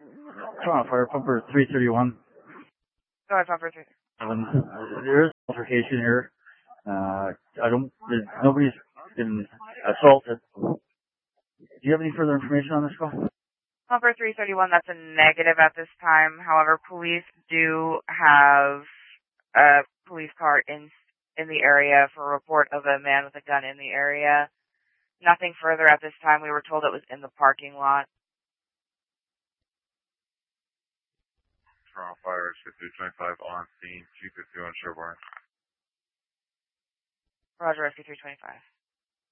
Toronto Fire Pumper 331. Go ahead, Pumper 3. There is an altercation here. Nobody's been assaulted. Do you have any further information on this call? Pumper 331, that's a negative at this time. However, police do have a police car in the area for a report of a man with a gun in the area. Nothing further at this time. We were told it was in the parking lot. Toronto Fire, 5325 on scene, 251 Sherbourne. Roger, Rescue 325.